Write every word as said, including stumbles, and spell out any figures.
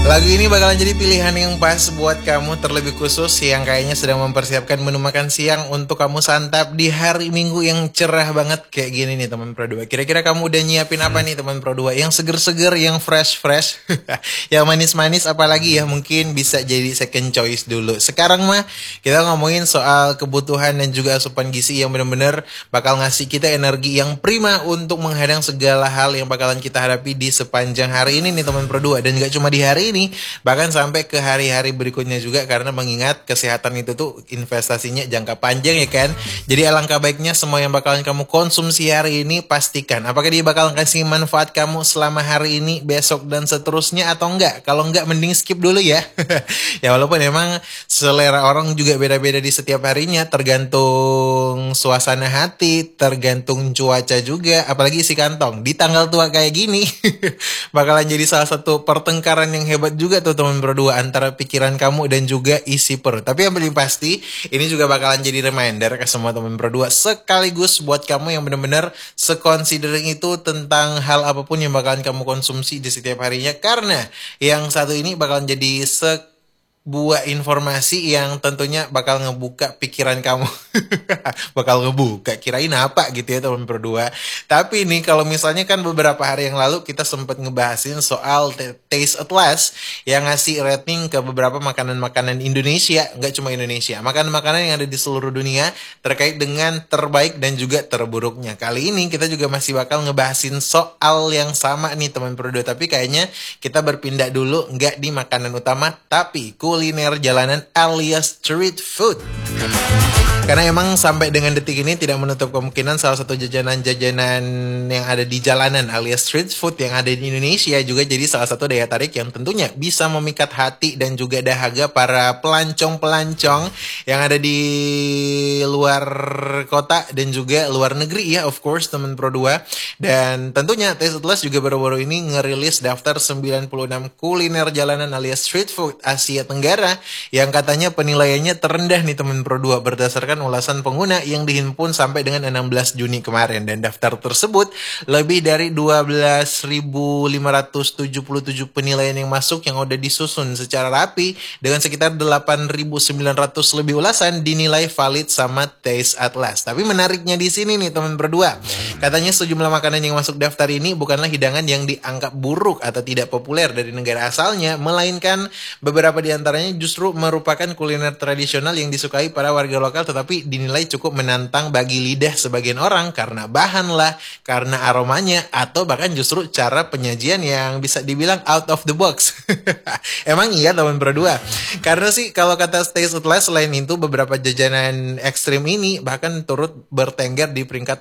Lagu ini bakalan jadi pilihan yang pas buat kamu, terlebih khusus yang kayaknya sedang mempersiapkan menu makan siang untuk kamu santap di hari Minggu yang cerah banget kayak gini nih teman Pro dua. Kira-kira kamu udah nyiapin apa nih teman Pro dua? Yang seger-seger, yang fresh-fresh, yang manis-manis, apalagi ya mungkin bisa jadi second choice dulu. Sekarang mah kita ngomongin soal kebutuhan dan juga asupan gizi yang benar-benar bakal ngasih kita energi yang prima untuk menghadang segala hal yang bakalan kita hadapi di sepanjang hari ini nih teman Pro dua. Dan gak cuma di hari ini, bahkan sampai ke hari-hari berikutnya juga, karena mengingat kesehatan itu tuh investasinya jangka panjang ya kan. Jadi alangkah baiknya semua yang bakalan kamu konsumsi hari ini pastikan apakah dia bakalan kasih manfaat kamu selama hari ini, besok dan seterusnya atau enggak. Kalau enggak mending skip dulu ya. Ya walaupun emang selera orang juga beda-beda di setiap harinya, tergantung suasana hati, tergantung cuaca juga, apalagi isi kantong. Di tanggal tua kayak gini bakalan jadi salah satu pertengkaran yang hebat juga tuh teman berdua antara pikiran kamu dan juga isi perut. Tapi yang paling pasti ini juga bakalan jadi reminder ke semua teman berdua, sekaligus buat kamu yang benar-benar seconsidering itu tentang hal apapun yang bakalan kamu konsumsi di setiap harinya, karena yang satu ini bakalan jadi se buah informasi yang tentunya bakal ngebuka pikiran kamu. Bakal ngebuka, kirain apa gitu ya teman berdua. Tapi nih kalau misalnya kan beberapa hari yang lalu kita sempat ngebahasin soal Taste Atlas yang ngasih rating ke beberapa makanan-makanan Indonesia, nggak cuma Indonesia, makanan-makanan yang ada di seluruh dunia terkait dengan terbaik dan juga terburuknya. Kali ini kita juga masih bakal ngebahasin soal yang sama nih teman berdua, tapi kayaknya kita berpindah dulu, nggak di makanan utama tapi kuliner jalanan alias street food. Karena emang sampai dengan detik ini tidak menutup kemungkinan salah satu jajanan-jajanan yang ada di jalanan alias street food yang ada di Indonesia juga jadi salah satu daya tarik yang tentunya bisa memikat hati dan juga dahaga para pelancong-pelancong yang ada di luar kota dan juga luar negeri ya, of course teman Pro dua. Dan tentunya Taste Atlas juga baru-baru ini ngerilis daftar sembilan puluh enam kuliner jalanan alias street food Asia Tenggara yang katanya penilaiannya terendah nih teman Pro dua berdasarkan ulasan pengguna yang dihimpun sampai dengan enam belas Juni kemarin. Dan daftar tersebut lebih dari dua belas ribu lima ratus tujuh puluh tujuh penilaian yang masuk yang udah disusun secara rapi dengan sekitar delapan ribu sembilan ratus lebih ulasan dinilai valid sama Taste Atlas. Tapi menariknya di sini nih teman berdua, katanya sejumlah makanan yang masuk daftar ini bukanlah hidangan yang dianggap buruk atau tidak populer dari negara asalnya, melainkan beberapa di antaranya justru merupakan kuliner tradisional yang disukai para warga lokal tetapi dinilai cukup menantang bagi lidah sebagian orang karena bahan lah, karena aromanya, atau bahkan justru cara penyajian yang bisa dibilang out of the box. Emang iya teman berdua. Karena sih kalau kata Taste Atlas, selain itu beberapa jajanan ekstrim ini bahkan turut bertengger di peringkat